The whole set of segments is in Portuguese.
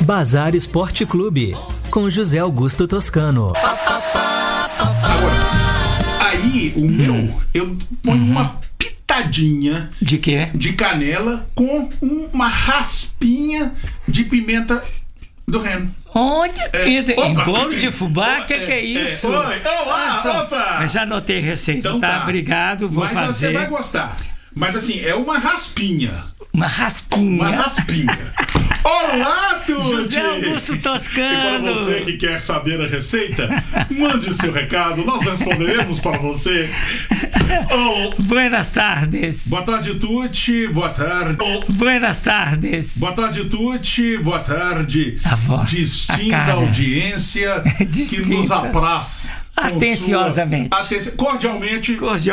Bazar Esporte Clube, com José Augusto Toscano. Agora, aí o meu, eu ponho uma pitadinha de quê? De canela com uma raspinha de pimenta do reino. Olha, em bolo de fubá, que é isso? Oi, opa! Mas já anotei receita, Então tá? Obrigado, vou fazer. Mas você vai gostar. Mas assim, é uma raspinha. Uma raspinha. Uma raspinha. Olá, Tuti! José Augusto Toscano! E para você que quer saber a receita, mande o seu recado, nós responderemos para você. Buenas tardes. Boa tarde, Tuti. Boa tarde. Buenas tardes. Boa tarde, Tuti. Boa tarde. A voz, distinta audiência distinta. Que nos apraz. Atenciosamente. Cordialmente.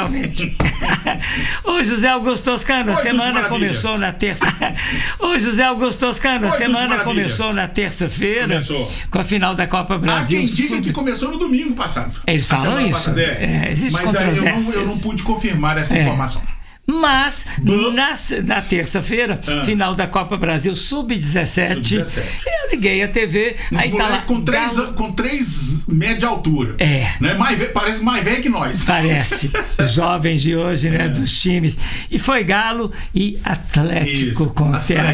Ô José Augusto Toscano, a semana começou na terça. Ô José Augusto Toscano, a semana começou na terça-feira. Com a final da Copa Brasil. Há quem diga que começou no domingo passado. Eles falam isso. Existe controvérsias. Eu não pude confirmar essa informação. Mas na terça-feira, final da Copa Brasil Sub-17, eu liguei a TV, aí tá lá com 3 metros de altura. Né? Parece mais velho que nós. Parece. Jovens de hoje, né? Dos times. E foi Galo e Atlético com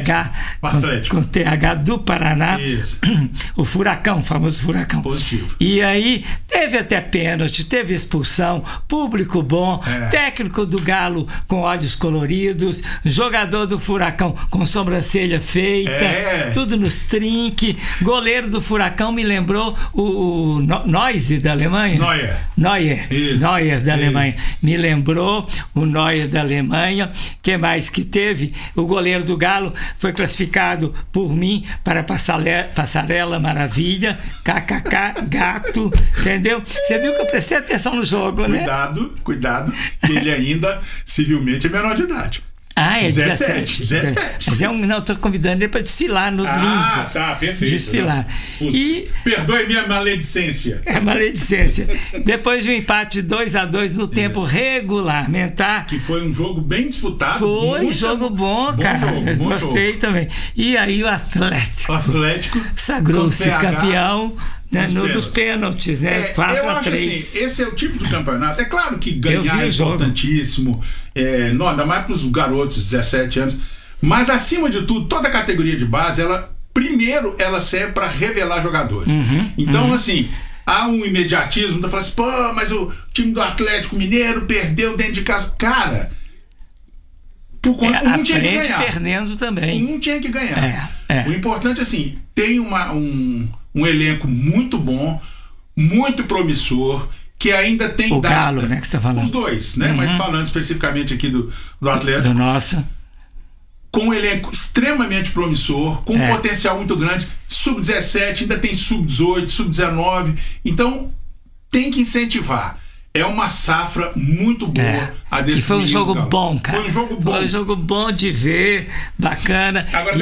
TH do Paraná. Isso. O Furacão, o famoso Furacão. Positivo. E aí teve até pênalti, teve expulsão, público bom, técnico do Galo com olhos coloridos, jogador do Furacão com sobrancelha feita, tudo nos trinque. Goleiro do Furacão me lembrou o Neuer da Alemanha. Neuer da Alemanha. Me lembrou o Neuer da Alemanha. Que mais que teve? O goleiro do Galo foi classificado por mim para Passarela Maravilha, KKK, gato, entendeu? Você viu que eu prestei atenção no jogo, né? Cuidado, que ele ainda civilmente é menor de idade. É 17. Mas não, estou convidando ele para desfilar nos limpos. Tá, perfeito. Desfilar. Perdoe minha maledicência. Maledicência. Depois de um empate 2-2 no tempo regulamentar. Que foi um jogo bem disputado. Foi jogo bom, cara. Gostei também. E aí o Atlético sagrou-se campeão. Dos pênaltis, né? 4-3. Eu acho assim, esse é o tipo de campeonato. É claro que ganhar é importantíssimo, ainda mais para os garotos de 17 anos, mas acima de tudo, toda a categoria de base, primeiro ela serve para revelar jogadores. Então, assim, há um imediatismo, então fala assim, mas o time do Atlético Mineiro perdeu dentro de casa. Cara, um tinha que ganhar. Perdendo também. Um tinha que ganhar. O importante, assim, tem um elenco muito bom, muito promissor, que ainda tem o Galo, né, que você tá falando. Os dois, né? Mas falando especificamente aqui do Atlético. Do nosso. Com um elenco extremamente promissor, com um potencial muito grande. Sub-17, ainda tem sub-18, sub-19. Então, tem que incentivar. É uma safra muito boa a desse. E foi um jogo bom, cara. Foi um jogo bom. Foi um jogo bom de ver, bacana. Agora,